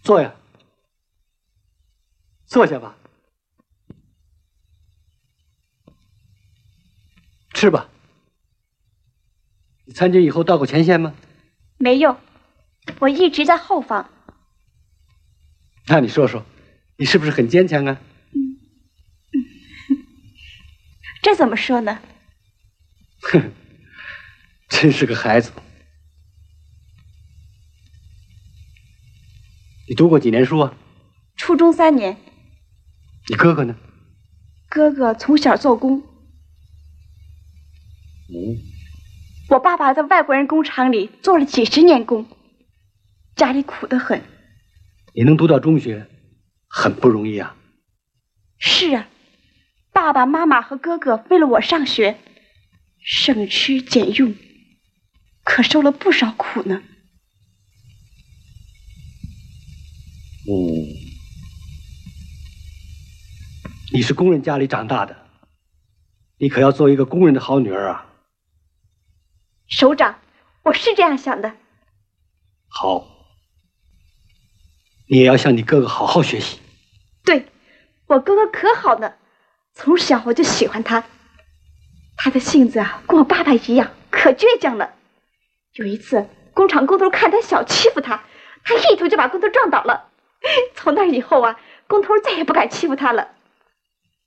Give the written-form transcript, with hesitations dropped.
坐呀，坐下吧，吃吧。你参军以后到过前线吗？ 没有，我一直在后方。 那你说说，你是不是很坚强啊？ 这怎么说呢？ 哼，真是个孩子。你读过几年书啊？ 初中3年。 你哥哥呢？ 哥哥从小做工。我爸爸在外国人工厂里做了几10年工，家里苦得很。 你能读到中学，很不容易啊。 是啊，爸爸妈妈和哥哥为了我上学，省吃俭用，可受了不少苦呢。 你是工人家里长大的，你可要做一个工人的好女儿啊。 首长，我是这样想的。 好，你也要向你哥哥好好学习。 对，我哥哥可好呢，从小我就喜欢他。他的性子啊，跟我爸爸一样，可倔强了。有一次，工厂工头看他小欺负他，他一头就把工头撞倒了。从那以后啊，工头再也不敢欺负他了。